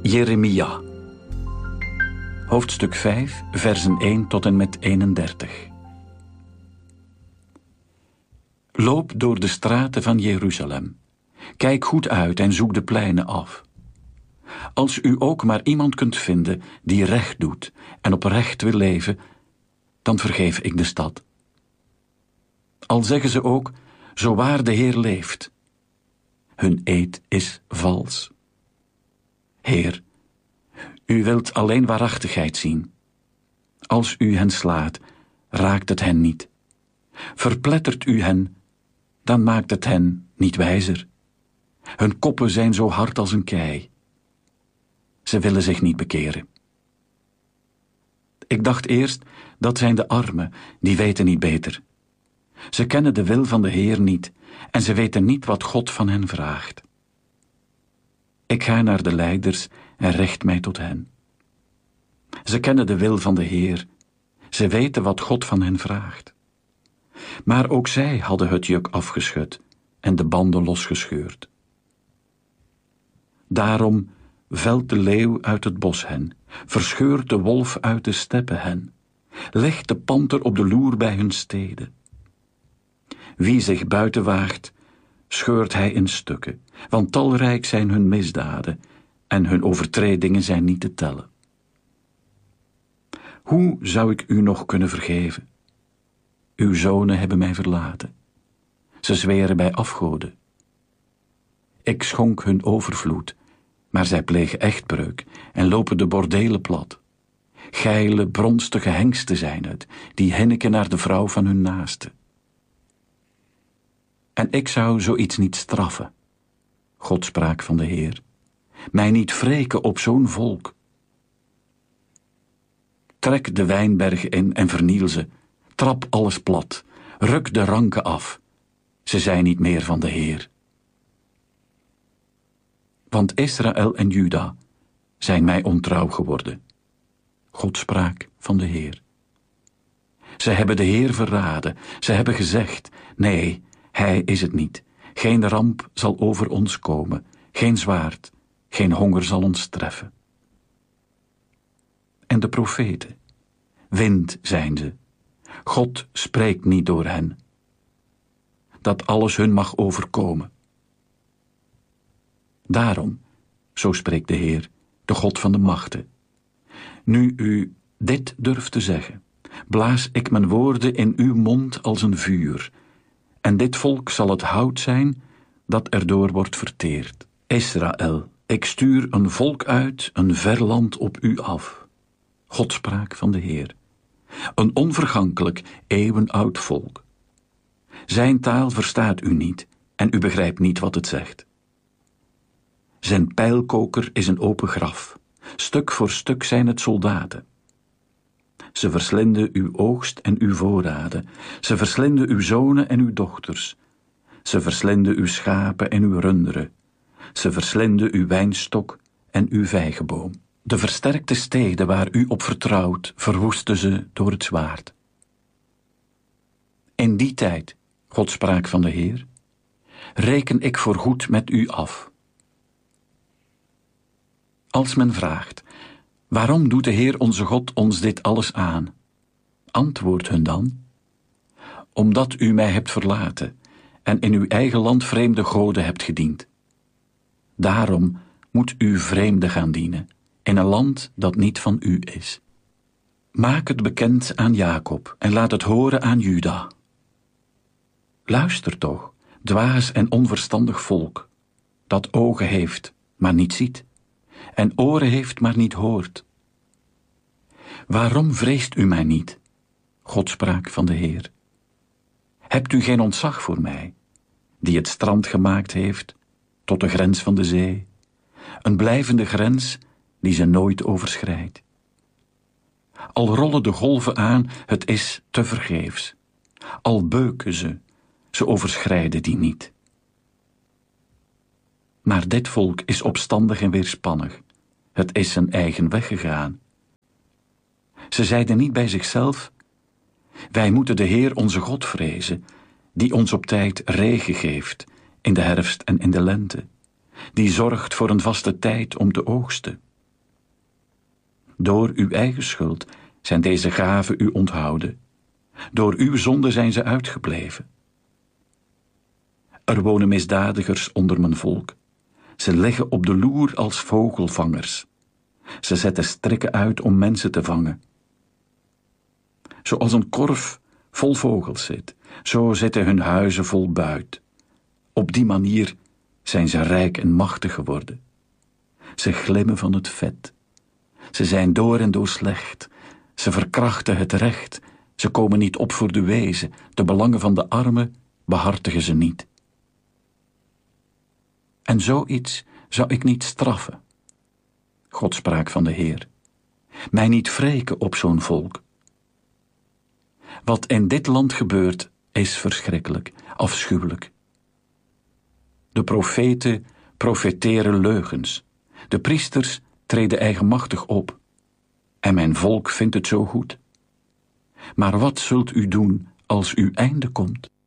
Jeremia, hoofdstuk 5, versen 1 tot en met 31. Loop door de straten van Jeruzalem. Kijk goed uit en zoek de pleinen af. Als u ook maar iemand kunt vinden die recht doet en oprecht wil leven, dan vergeef ik de stad. Al zeggen ze ook, zo waar de Heer leeft. Hun eed is vals. Heer, u wilt alleen waarachtigheid zien. Als u hen slaat, raakt het hen niet. Verplettert u hen, dan maakt het hen niet wijzer. Hun koppen zijn zo hard als een kei. Ze willen zich niet bekeren. Ik dacht eerst, dat zijn de armen, die weten niet beter. Ze kennen de wil van de Heer niet en ze weten niet wat God van hen vraagt. Ik ga naar de leiders en richt mij tot hen. Ze kennen de wil van de Heer. Ze weten wat God van hen vraagt. Maar ook zij hadden het juk afgeschud en de banden losgescheurd. Daarom velt de leeuw uit het bos hen, verscheurt de wolf uit de steppen hen, legt de panter op de loer bij hun steden. Wie zich buiten waagt, scheurt hij in stukken, want talrijk zijn hun misdaden en hun overtredingen zijn niet te tellen. Hoe zou ik u nog kunnen vergeven? Uw zonen hebben mij verlaten. Ze zweren bij afgoden. Ik schonk hun overvloed, maar zij plegen echtbreuk en lopen de bordelen plat. Geile, bronstige hengsten zijn het, die hinniken naar de vrouw van hun naaste. En ik zou zoiets niet straffen. God sprak van de Heer. Mij niet wreken op zo'n volk. Trek de wijnbergen in en verniel ze. Trap alles plat. Ruk de ranken af. Ze zijn niet meer van de Heer. Want Israël en Juda zijn mij ontrouw geworden. God sprak van de Heer. Ze hebben de Heer verraden. Ze hebben gezegd, nee, Hij is het niet. Geen ramp zal over ons komen. Geen zwaard, geen honger zal ons treffen. En de profeten, wind zijn ze. God spreekt niet door hen. Dat alles hun mag overkomen. Daarom, zo spreekt de Heer, de God van de machten. Nu u dit durft te zeggen, blaas ik mijn woorden in uw mond als een vuur. En dit volk zal het hout zijn dat erdoor wordt verteerd. Israël, ik stuur een volk uit, een ver land op u af. God sprak van de Heer. Een onvergankelijk, eeuwenoud volk. Zijn taal verstaat u niet en u begrijpt niet wat het zegt. Zijn pijlkoker is een open graf. Stuk voor stuk zijn het soldaten. Ze verslinden uw oogst en uw voorraden. Ze verslinden uw zonen en uw dochters. Ze verslinden uw schapen en uw runderen. Ze verslinden uw wijnstok en uw vijgenboom. De versterkte steden waar u op vertrouwt, verwoesten ze door het zwaard. In die tijd, God sprak van de Heer, reken ik voorgoed met u af. Als men vraagt, waarom doet de Heer onze God ons dit alles aan? Antwoord hun dan, omdat u mij hebt verlaten en in uw eigen land vreemde goden hebt gediend. Daarom moet u vreemden gaan dienen, in een land dat niet van u is. Maak het bekend aan Jacob en laat het horen aan Juda. Luister toch, dwaas en onverstandig volk, dat ogen heeft, maar niet ziet, en oren heeft, maar niet hoort. Waarom vreest u mij niet? God sprak van de Heer. Hebt u geen ontzag voor mij, die het strand gemaakt heeft tot de grens van de zee, een blijvende grens die ze nooit overschrijdt? Al rollen de golven aan, het is tevergeefs. Al beuken ze overschrijden die niet. Maar dit volk is opstandig en weerspannig. Het is zijn eigen weg gegaan. Ze zeiden niet bij zichzelf, wij moeten de Heer onze God vrezen, die ons op tijd regen geeft, in de herfst en in de lente, die zorgt voor een vaste tijd om te oogsten. Door uw eigen schuld zijn deze gaven u onthouden. Door uw zonde zijn ze uitgebleven. Er wonen misdadigers onder mijn volk. Ze liggen op de loer als vogelvangers. Ze zetten strikken uit om mensen te vangen. Zoals een korf vol vogels zit, zo zitten hun huizen vol buit. Op die manier zijn ze rijk en machtig geworden. Ze glimmen van het vet. Ze zijn door en door slecht. Ze verkrachten het recht. Ze komen niet op voor de wezen. De belangen van de armen behartigen ze niet. En zoiets zou ik niet straffen. God sprak van de Heer. Mij niet wreken op zo'n volk. Wat in dit land gebeurt, is verschrikkelijk, afschuwelijk. De profeten profeteren leugens. De priesters treden eigenmachtig op. En mijn volk vindt het zo goed. Maar wat zult u doen als uw einde komt?